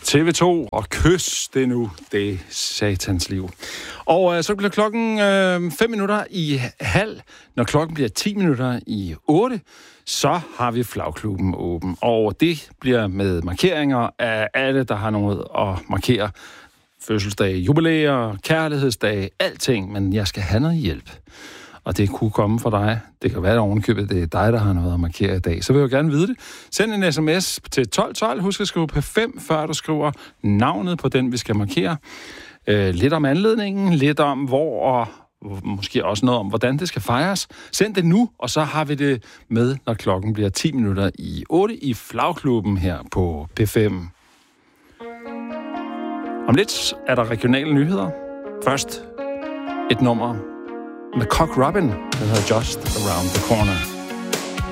TV2 og kys det nu, det satans liv. Og så bliver klokken 5 minutter i halv. Når klokken bliver 10 minutter i 8, så har vi Flagklubben åben. Og det bliver med markeringer af alle, der har noget at markere. Fødselsdage, jubilæer, kærlighedsdage, alting. Men jeg skal have noget hjælp. Og det kunne komme fra dig. Det kan være, at ovenkøbet det er dig, der har noget at markere i dag. Så vil jeg gerne vide det. Send en sms til 1212. Husk at skrive P5, før du skriver navnet på den, vi skal markere. Lidt om anledningen, lidt om hvor, og måske også noget om, hvordan det skal fejres. Send det nu, og så har vi det med, når klokken bliver 10 minutter i 8 i Flagklubben her på P5. Om lidt er der regionale nyheder. Først et nummer med Cock Robin, der hedder Just Around the Corner.